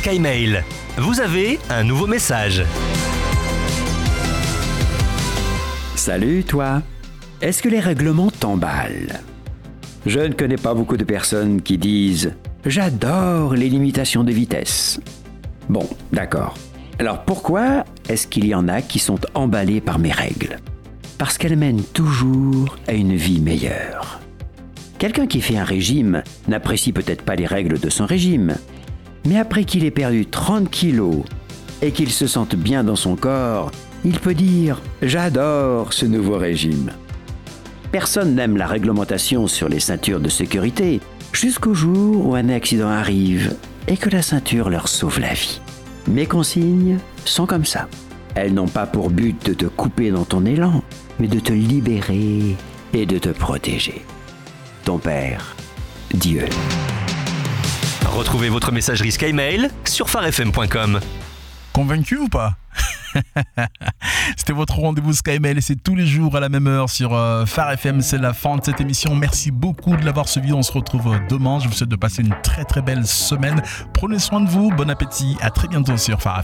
SkyMail. Vous avez un nouveau message. Salut toi. Est-ce que les règlements t'emballent ? Je ne connais pas beaucoup de personnes qui disent « J'adore les limitations de vitesse ». Bon, d'accord. Alors pourquoi est-ce qu'il y en a qui sont emballés par mes règles ? Parce qu'elles mènent toujours à une vie meilleure. Quelqu'un qui fait un régime n'apprécie peut-être pas les règles de son régime, mais après qu'il ait perdu 30 kilos et qu'il se sente bien dans son corps, il peut dire « J'adore ce nouveau régime ». Personne n'aime la réglementation sur les ceintures de sécurité jusqu'au jour où un accident arrive et que la ceinture leur sauve la vie. Mes consignes sont comme ça. Elles n'ont pas pour but de te couper dans ton élan, mais de te libérer et de te protéger. Ton père, Dieu. Retrouvez votre messagerie SkyMail sur farfm.com. Convaincu ou pas ? C'était votre rendez-vous SkyMail et c'est tous les jours à la même heure sur Phare FM. C'est la fin de cette émission. Merci beaucoup de l'avoir suivi. On se retrouve demain. Je vous souhaite de passer une très très belle semaine. Prenez soin de vous. Bon appétit. À très bientôt sur Phare FM.